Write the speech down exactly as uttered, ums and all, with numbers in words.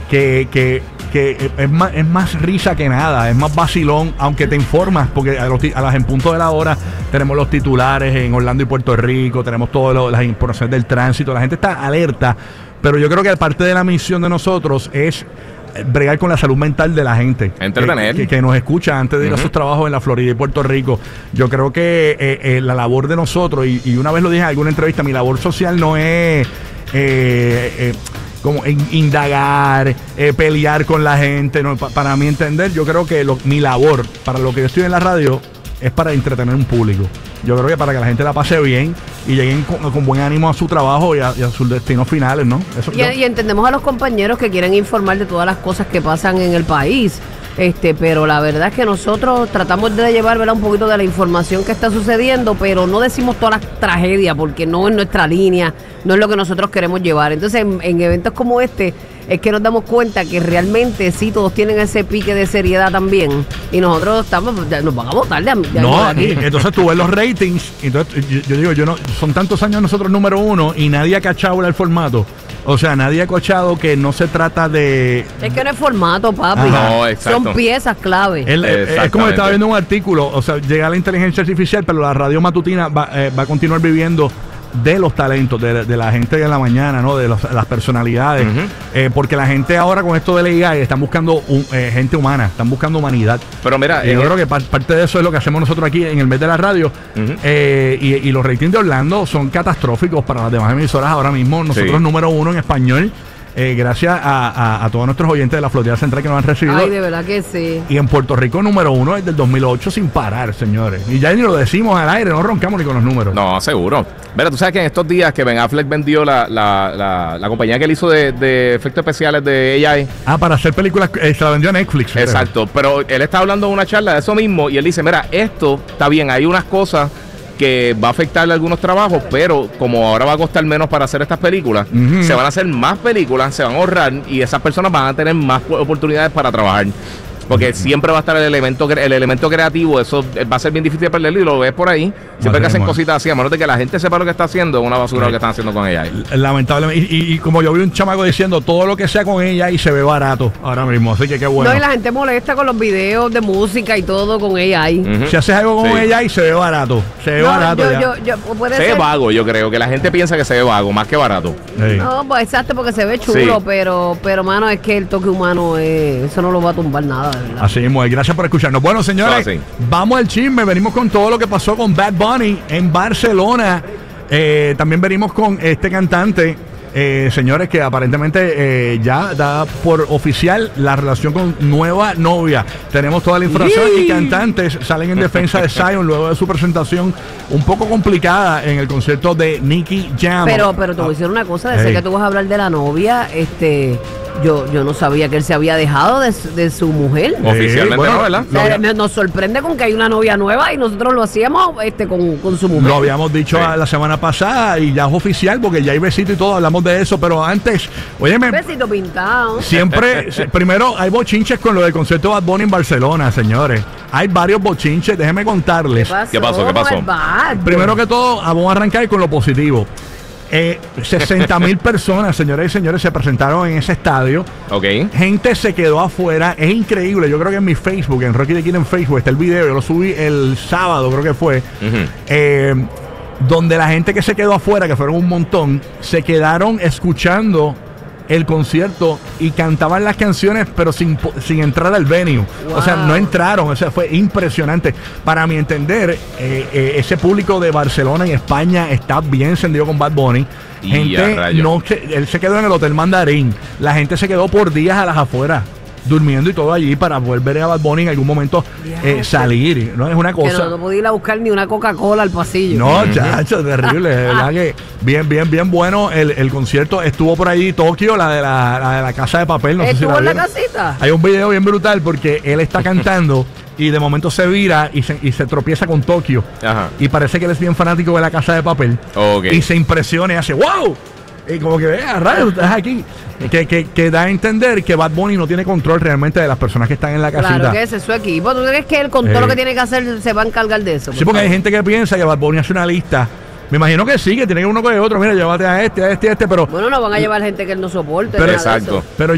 que, que, que es, más, es más risa que nada, es más vacilón, aunque te informas, porque a, los, a las en punto de la hora tenemos los titulares en Orlando y Puerto Rico, tenemos todas las informaciones del tránsito, la gente está alerta, pero yo creo que parte de la misión de nosotros es bregar con la salud mental de la gente. Entretener. Que, que, que nos escucha antes de ir uh-huh. a sus trabajos en la Florida y Puerto Rico. Yo creo que eh, eh, la labor de nosotros, y, y una vez lo dije en alguna entrevista, mi labor social no es eh, eh, como indagar, eh, pelear con la gente. No, pa, para mí entender, yo creo que lo, mi labor, para lo que yo estoy en la radio, es para entretener un público. Yo creo que para que la gente la pase bien y lleguen con, con buen ánimo a su trabajo y a, y a sus destinos finales, ¿no? Eso, y, yo... y entendemos a los compañeros que quieren informar de todas las cosas que pasan en el país, este, pero la verdad es que nosotros tratamos de llevar, ¿verdad?, un poquito de la información que está sucediendo, pero no decimos todas las tragedias porque no es nuestra línea, no es lo que nosotros queremos llevar. Entonces, en, en eventos como este, es que nos damos cuenta que realmente sí, todos tienen ese pique de seriedad también. Y nosotros estamos, nos van a votar de, de No, aquí. Entonces tú ves los ratings. Entonces yo, yo digo, yo no, son tantos años nosotros número uno y nadie ha cachado el formato. O sea, nadie ha cachado que no se trata de... Es que no es formato, papi. No, exacto. Son piezas clave. El, es como estaba viendo un artículo. O sea, llega la inteligencia artificial, pero la radio matutina va, eh, va a continuar viviendo de los talentos, de, de la gente de la mañana, ¿no? De los, las personalidades. Uh-huh. eh, porque la gente ahora con esto del A I están buscando un, eh, gente humana, están buscando humanidad. Pero mira, y yo eh, creo que par, parte de eso es lo que hacemos nosotros aquí en el mes de la radio. Uh-huh. eh, y, y los ratings de Orlando son catastróficos para las demás emisoras ahora mismo. Nosotros sí. número uno en español. Eh, gracias a, a, a todos nuestros oyentes de la Florida Central que nos han recibido. Ay, de verdad que sí. Y en Puerto Rico número uno desde el dos mil ocho sin parar, señores. Y ya ni lo decimos al aire, no roncamos ni con los números. No, seguro. Mira, tú sabes que en estos días que Ben Affleck vendió la, la, la, la compañía que él hizo de, de efectos especiales de A I. Ah, para hacer películas, eh, se la vendió a Netflix. Exacto, pero él está hablando de una charla de eso mismo y él dice, mira, esto está bien, hay unas cosas que va a afectarle algunos trabajos, pero como ahora va a costar menos para hacer estas películas, uh-huh. se van a hacer más películas, se van a ahorrar y esas personas van a tener más oportunidades para trabajar. Porque siempre va a estar el elemento el elemento creativo, eso va a ser bien difícil de perderlo y lo ves por ahí. Siempre no que hacen cositas así, a menos de que la gente sepa lo que está haciendo, es una basura sí. lo que están haciendo con ella. Lamentablemente. Y, y, y como yo vi un chamaco diciendo, todo lo que sea con ella y se ve barato ahora mismo, así que qué bueno. No, y la gente molesta con los videos de música y todo con ella ahí. Uh-huh. Si haces algo con sí. ella y se ve barato, se ve no, barato yo, ya. Yo, yo, puede se ser. ve vago, yo creo, que la gente piensa que se ve vago, más que barato. Sí. No, pues exacto, porque se ve chulo, sí. pero, pero mano, es que el toque humano, eh, eso no lo va a tumbar nada, de verdad. Así mismo, gracias por escucharnos. Bueno, señores, so, vamos al chisme. Venimos con todo lo que pasó con Bad Bunny en Barcelona. Eh, también venimos con este cantante, eh, señores, que aparentemente eh, ya da por oficial la relación con nueva novia. Tenemos toda la información y cantantes salen en defensa de Zion luego de su presentación un poco complicada en el concierto de Nicky Jam. Pero, pero te voy a decir una cosa, desde hey. que tú vas a hablar de la novia, este... Yo, yo no sabía que él se había dejado de, de su mujer. Oficialmente, bueno, no, ¿verdad? O sea, no, nos sorprende con que hay una novia nueva y nosotros lo hacíamos este, con, con su mujer. Lo habíamos dicho sí. la semana pasada y ya es oficial porque ya hay besito y todo, hablamos de eso, pero antes, óyeme. Besito pintado. Siempre, primero hay bochinches con lo del concierto de Bad Bunny en Barcelona, señores. Hay varios bochinches, déjenme contarles. ¿Qué pasó? ¿Qué pasó? ¿Qué pasó? Primero que todo, vamos a arrancar con lo positivo. Eh, sesenta mil personas, señores y señores, se presentaron en ese estadio. Okay. Gente se quedó afuera. Es increíble. Yo creo que en mi Facebook, en Rocky de Kid en Facebook, está el video. Yo lo subí el sábado, creo que fue. Uh-huh. Eh, donde la gente que se quedó afuera, que fueron un montón, se quedaron escuchando el concierto y cantaban las canciones pero sin, sin entrar al venue. Wow. O sea, no entraron. O sea, fue impresionante. Para mi entender, eh, eh, ese público de Barcelona y España está bien encendido con Bad Bunny. Y gente, no, él se quedó en el Hotel Mandarín. La gente se quedó por días a las afueras, durmiendo y todo allí para poder ver a Bad Bunny en algún momento eh, salir. No es una cosa. Que no, no podía ir a buscar ni una Coca-Cola al pasillo. No, chacho, terrible. De verdad que bien, bien, bien bueno el, el concierto. Estuvo por ahí Tokio, la de la, la de la Casa de Papel. No sé si la en la casita. Hay un video bien brutal porque él está cantando y de momento se vira y se, y se tropieza con Tokio. Ajá. Y parece que él es bien fanático de la Casa de Papel. Okay. Y se impresiona y hace ¡wow! Y como que vea, rayos, estás aquí. Que, que, que da a entender que Bad Bunny no tiene control realmente de las personas que están en la casita. Claro que ese es su equipo. ¿Tú crees que él con eh. todo lo que tiene que hacer se va a encargar de eso? Sí, porque hay gente que piensa que Bad Bunny hace una lista. Me imagino que sí, que tiene uno con el otro. Mira, llévate a este, a este, a este, pero... Bueno, no van a llevar gente que él no soporte. Pero, exacto. Pero